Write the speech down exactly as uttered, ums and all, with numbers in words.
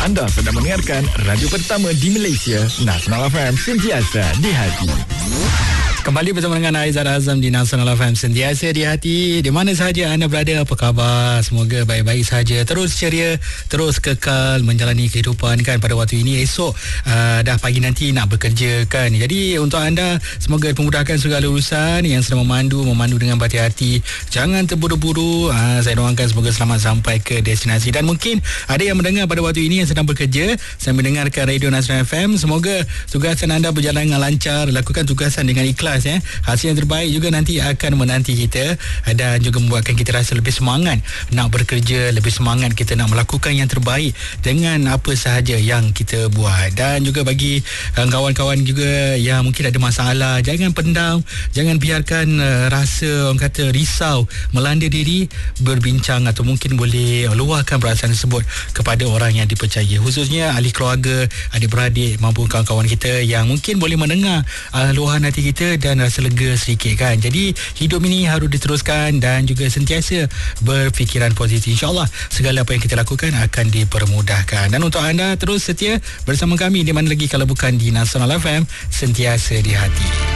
Anda sedang mendengarkan radio pertama di Malaysia, Nasional F M, sentiasa di hati. Kembali bersama dengan Aizat Azam di Nasional F M, sentiasa di hati. Di mana sahaja anda berada, apa khabar? Semoga baik-baik saja. Terus ceria, terus kekal menjalani kehidupan kan pada waktu ini. Esok uh, dah pagi nanti nak bekerja kan. Jadi untuk anda, semoga memudahkan segala urusan. Yang sedang memandu, memandu dengan berhati-hati. Jangan terburu-buru. uh, Saya doakan semoga selamat sampai ke destinasi. Dan mungkin ada yang mendengar pada waktu ini yang sedang bekerja, saya mendengarkan Radio Nasional F M. Semoga tugasan anda berjalan dengan lancar. Lakukan tugasan dengan ikhlas. Ya. Hasil yang terbaik juga nanti akan menanti kita dan juga membuatkan kita rasa lebih semangat nak bekerja, lebih semangat kita nak melakukan yang terbaik dengan apa sahaja yang kita buat. Dan juga bagi kawan-kawan juga yang mungkin ada masalah, jangan pendam, jangan biarkan uh, rasa orang kata risau melanda diri, berbincang atau mungkin boleh luahkan perasaan tersebut kepada orang yang dipercaya, khususnya ahli keluarga, adik-beradik maupun kawan-kawan kita yang mungkin boleh mendengar uh, luahan hati kita dan rasa lega sedikit kan. Jadi hidup ini harus diteruskan dan juga sentiasa berfikiran positif. InsyaAllah segala apa yang kita lakukan akan dipermudahkan. Dan untuk anda terus setia bersama kami di mana lagi kalau bukan di Nasional F M, sentiasa di hati.